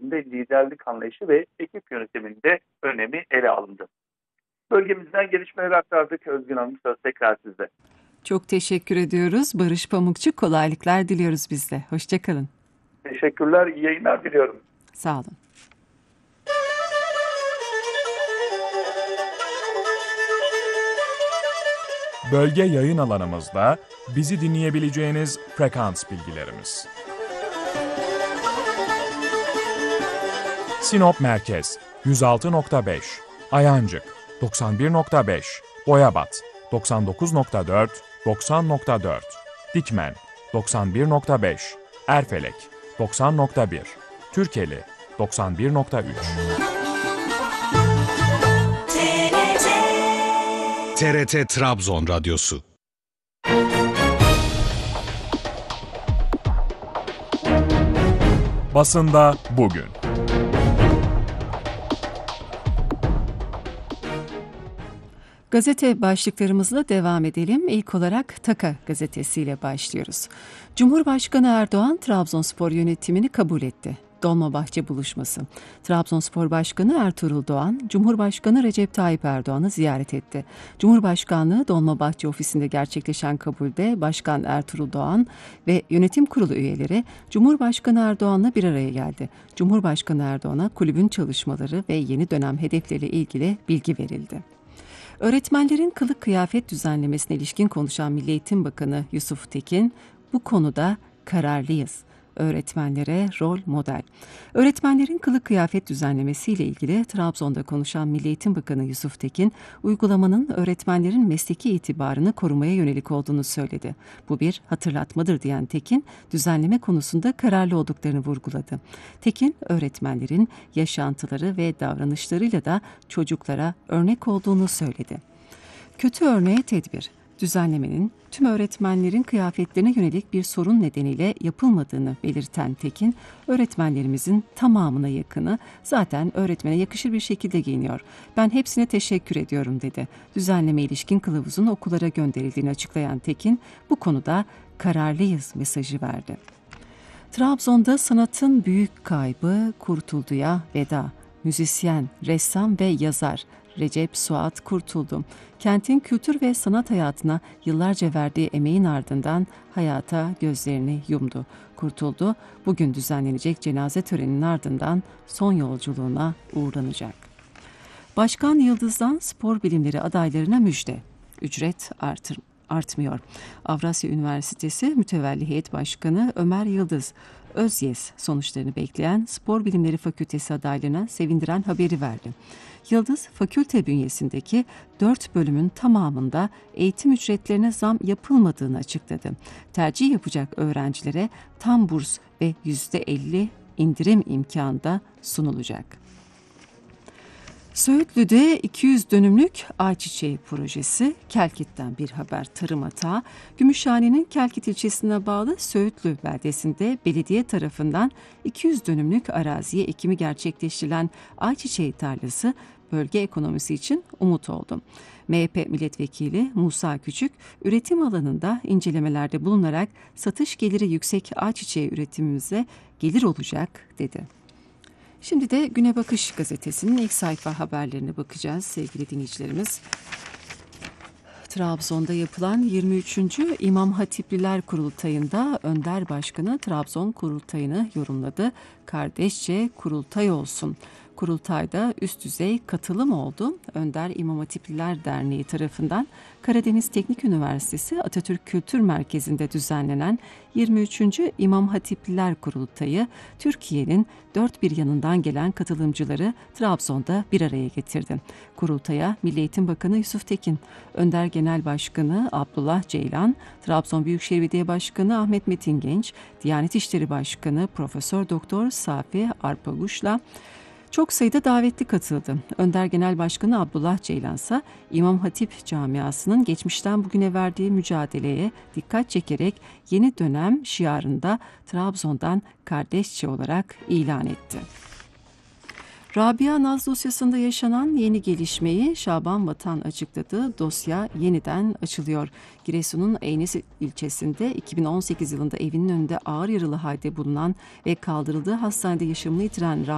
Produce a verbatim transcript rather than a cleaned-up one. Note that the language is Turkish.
içerisinde liderlik anlayışı ve ekip yönetiminde önemi ele alındı. Bölgemizden gelişmeleri aktardık. Özgün Hanım, söz tekrar sizde. Çok teşekkür ediyoruz. Barış Pamukçu, kolaylıklar diliyoruz biz de. Hoşçakalın. Teşekkürler, iyi yayınlar diliyorum. Sağ olun. Bölge yayın alanımızda bizi dinleyebileceğiniz frekans bilgilerimiz. Sinop Merkez yüz altı nokta beş, Ayancık doksan bir nokta beş, Boyabat doksan dokuz nokta dört, doksan nokta dört, Dikmen doksan bir nokta beş, Erfelek doksan nokta bir, Türkeli doksan bir nokta üç. T R T Trabzon Radyosu. Basında bugün. Gazete başlıklarımızla devam edelim. İlk olarak Taka gazetesiyle başlıyoruz. Cumhurbaşkanı Erdoğan Trabzonspor yönetimini kabul etti. Dolmabahçe buluşması. Trabzonspor Başkanı Ertuğrul Doğan, Cumhurbaşkanı Recep Tayyip Erdoğan'ı ziyaret etti. Cumhurbaşkanlığı Dolmabahçe ofisinde gerçekleşen kabulde Başkan Ertuğrul Doğan ve yönetim kurulu üyeleri Cumhurbaşkanı Erdoğan'la bir araya geldi. Cumhurbaşkanı Erdoğan'a kulübün çalışmaları ve yeni dönem hedefleriyle ilgili bilgi verildi. Öğretmenlerin kılık kıyafet düzenlemesine ilişkin konuşan Milli Eğitim Bakanı Yusuf Tekin, bu konuda kararlıyız. Öğretmenlere rol model. Öğretmenlerin kılık kıyafet düzenlemesiyle ilgili Trabzon'da konuşan Milli Eğitim Bakanı Yusuf Tekin, uygulamanın öğretmenlerin mesleki itibarını korumaya yönelik olduğunu söyledi. Bu bir hatırlatmadır diyen Tekin, düzenleme konusunda kararlı olduklarını vurguladı. Tekin, öğretmenlerin yaşantıları ve davranışlarıyla da çocuklara örnek olduğunu söyledi. Kötü örneğe tedbir. Düzenlemenin tüm öğretmenlerin kıyafetlerine yönelik bir sorun nedeniyle yapılmadığını belirten Tekin, öğretmenlerimizin tamamına yakını zaten öğretmene yakışır bir şekilde giyiniyor. Ben hepsine teşekkür ediyorum dedi. Düzenleme ilişkin kılavuzun okullara gönderildiğini açıklayan Tekin, bu konuda kararlıyız mesajı verdi. Trabzon'da sanatın büyük kaybı Kurtuldu'ya veda. Müzisyen, ressam ve yazar Recep Suat Kurtuldu. Kentin kültür ve sanat hayatına yıllarca verdiği emeğin ardından hayata gözlerini yumdu. Kurtuldu, bugün düzenlenecek cenaze töreninin ardından son yolculuğuna uğurlanacak. Başkan Yıldız'dan spor bilimleri adaylarına müjde. Ücret artır, artmıyor. Avrasya Üniversitesi Mütevelli Heyet Başkanı Ömer Yıldız, ÖZYES sonuçlarını bekleyen Spor Bilimleri Fakültesi adaylarına sevindiren haberi verdi. Yıldız, fakülte bünyesindeki dört bölümün tamamında eğitim ücretlerine zam yapılmadığını açıkladı. Tercih yapacak öğrencilere tam burs ve yüzde elli indirim imkanı da sunulacak. Söğütlü'de iki yüz dönümlük ayçiçeği projesi, Kelkit'ten bir haber tarım hata. Gümüşhane'nin Kelkit ilçesine bağlı Söğütlü beldesinde belediye tarafından iki yüz dönümlük araziye ekimi gerçekleştirilen ayçiçeği tarlası bölge ekonomisi için umut oldu. M H P milletvekili Musa Küçük, üretim alanında incelemelerde bulunarak satış geliri yüksek ayçiçeği üretimimize gelir olacak dedi. Şimdi de Güne Bakış gazetesinin ilk sayfa haberlerine bakacağız sevgili dinleyicilerimiz. Trabzon'da yapılan yirmi üçüncü İmam Hatipliler Kurultayı'nda Önder Başkanı Trabzon Kurultayı'nı yorumladı. Kardeşçe kurultay olsun. Kurultayda üst düzey katılım oldu. Önder İmam Hatipliler Derneği tarafından Karadeniz Teknik Üniversitesi Atatürk Kültür Merkezi'nde düzenlenen yirmi üçüncü İmam Hatipliler Kurultayı, Türkiye'nin dört bir yanından gelen katılımcıları Trabzon'da bir araya getirdi. Kurultaya Milli Eğitim Bakanı Yusuf Tekin, Önder Genel Başkanı Abdullah Ceylan, Trabzon Büyükşehir Belediye Başkanı Ahmet Metin Genç, Diyanet İşleri Başkanı Profesör Doktor Safi Arpaguş'la çok sayıda davetli katıldı. Önder Genel Başkanı Abdullah Ceylan ise İmam Hatip camiasının geçmişten bugüne verdiği mücadeleye dikkat çekerek yeni dönem şiarında Trabzon'dan kardeşçe olarak ilan etti. Rabia Naz dosyasında yaşanan yeni gelişmeyi Şaban Vatan açıkladı. Dosya yeniden açılıyor. Giresun'un Eynes ilçesinde iki bin on sekiz yılında evinin önünde ağır yaralı halde bulunan ve kaldırıldığı hastanede yaşamını yitiren